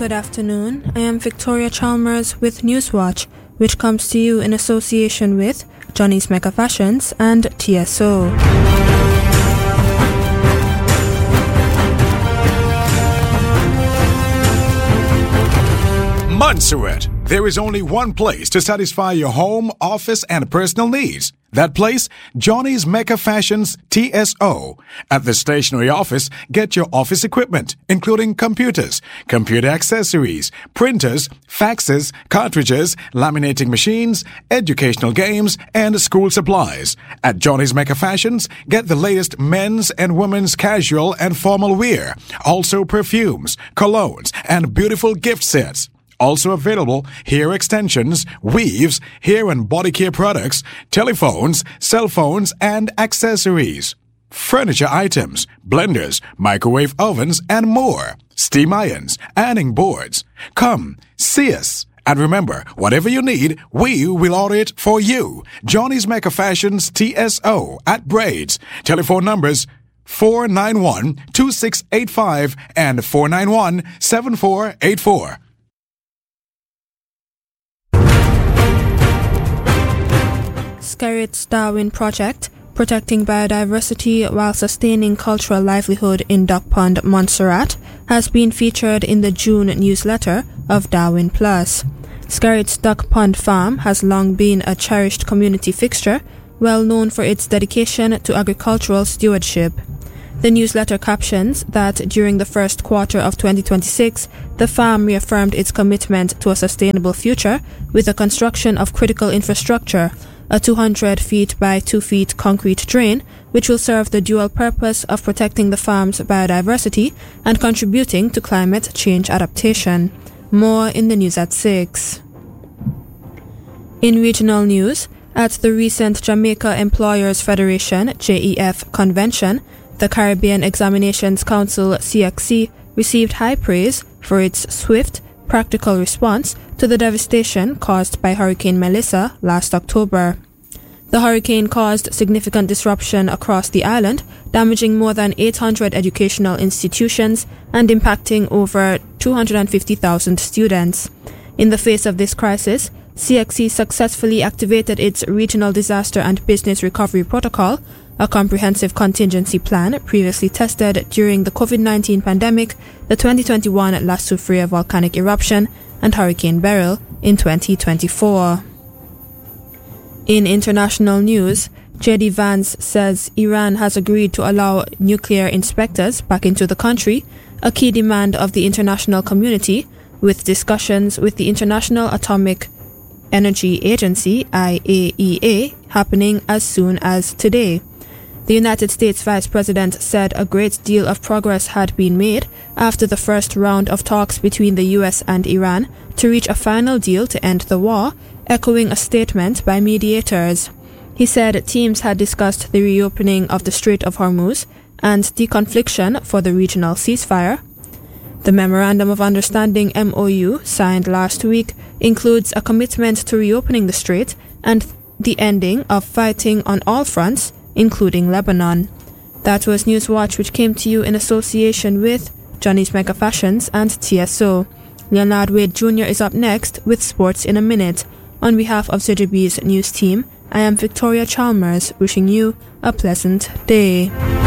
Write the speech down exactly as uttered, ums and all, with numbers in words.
Good afternoon. I am Victoria Chalmers with Newswatch, which comes to you in association with Johnny's Mega Fashions and T S O. Montserrat. There is only one place to satisfy your home, office, and personal needs. That place, Johnny's Mega Fashions T S O. At the stationery office, get your office equipment, including computers, computer accessories, printers, faxes, cartridges, laminating machines, educational games, and school supplies. At Johnny's Mega Fashions, get the latest men's and women's casual and formal wear, also perfumes, colognes, and beautiful gift sets. Also available, hair extensions, weaves, hair and body care products, telephones, cell phones, and accessories. Furniture items, blenders, microwave ovens, and more. Steam irons, ironing boards. Come, see us. And remember, whatever you need, we will order it for you. Johnny's Mega Fashions T S O at Braids. Telephone numbers four nine one, two six eight five and four nine one, seven four eight four. Skerritt's Darwin Project, protecting biodiversity while sustaining cultural livelihood in Duck Pond, Montserrat, has been featured in the June newsletter of Darwin Plus. Skerritt's Duck Pond Farm has long been a cherished community fixture, well known for its dedication to agricultural stewardship. The newsletter captions that during the first quarter of twenty twenty-six, the farm reaffirmed its commitment to a sustainable future with the construction of critical infrastructure, a two hundred feet by two feet concrete drain, which will serve the dual purpose of protecting the farm's biodiversity and contributing to climate change adaptation. More in the news at six. In regional news, at the recent Jamaica Employers Federation J E F convention, the Caribbean Examinations Council C X C received high praise for its swift, practical response to the devastation caused by Hurricane Melissa last October. The hurricane caused significant disruption across the island, damaging more than eight hundred educational institutions and impacting over two hundred fifty thousand students. In the face of this crisis, C X C successfully activated its Regional Disaster and Business Recovery Protocol, a comprehensive contingency plan previously tested during the COVID nineteen pandemic, the twenty twenty-one La Soufrière volcanic eruption, and Hurricane Beryl in twenty twenty-four. In international news, J D Vance says Iran has agreed to allow nuclear inspectors back into the country, a key demand of the international community, with discussions with the International Atomic Energy Agency, I A E A, happening as soon as today. The United States Vice President said a great deal of progress had been made after the first round of talks between the U S and Iran to reach a final deal to end the war, echoing a statement by mediators. He said teams had discussed the reopening of the Strait of Hormuz and deconfliction for the regional ceasefire. The Memorandum of Understanding M O U, signed last week, includes a commitment to reopening the strait and the ending of fighting on all fronts, including Lebanon. That was Newswatch, which came to you in association with Johnny's Mega Fashions and T S O. Leonard Wade Junior is up next with Sports in a Minute. On behalf of C J B's news team, I am Victoria Chalmers, wishing you a pleasant day.